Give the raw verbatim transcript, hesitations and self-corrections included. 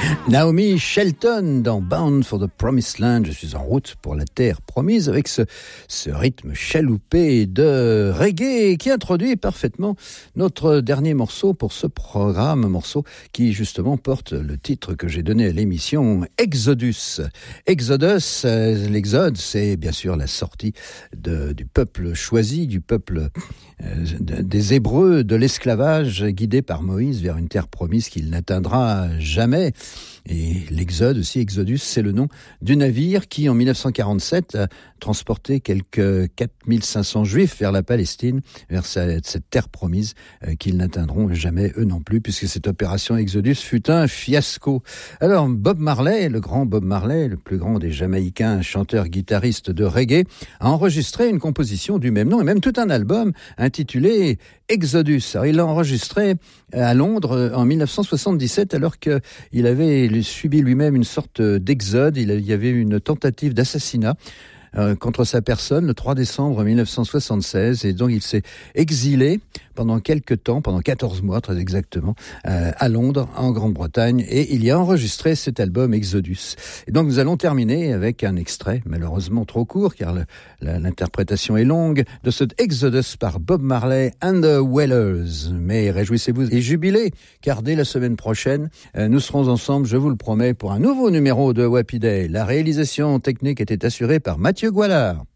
Naomi Shelton dans Bound for the Promised Land. Je suis en route pour la terre promise avec ce, ce rythme chaloupé de reggae qui introduit parfaitement notre dernier morceau pour ce programme, morceau qui justement porte le titre que j'ai donné à l'émission, Exodus. Exodus, euh, l'exode, c'est bien sûr la sortie de, du peuple choisi, du peuple euh, de, des Hébreux, de l'esclavage guidé par Moïse vers une terre promise qu'il n'atteindra jamais. Et l'Exode aussi, Exodus, c'est le nom du navire qui, en dix-neuf cent quarante-sept, a transporté quelques quatre mille cinq cents Juifs vers la Palestine, vers cette terre promise euh, qu'ils n'atteindront jamais eux non plus, puisque cette opération Exodus fut un fiasco. Alors, Bob Marley, le grand Bob Marley, le plus grand des Jamaïcains, chanteur-guitariste de reggae, a enregistré une composition du même nom, et même tout un album intitulé Exodus. Alors, il l'a enregistré à Londres en dix-neuf cent soixante-dix-sept, alors qu'il avait subi lui-même une sorte d'exode. Il y avait une tentative d'assassinat euh, contre sa personne le trois décembre dix-neuf cent soixante-seize, et donc il s'est exilé pendant quelques temps, pendant quatorze mois très exactement, euh, à Londres, en Grande-Bretagne, et il y a enregistré cet album Exodus. Et donc nous allons terminer avec un extrait, malheureusement trop court, car le, la, l'interprétation est longue, de cet Exodus par Bob Marley and the Wailers. Mais réjouissez-vous et jubilez, car dès la semaine prochaine, euh, nous serons ensemble, je vous le promets, pour un nouveau numéro de Wappy Day. La réalisation technique était assurée par Mathieu Goualard.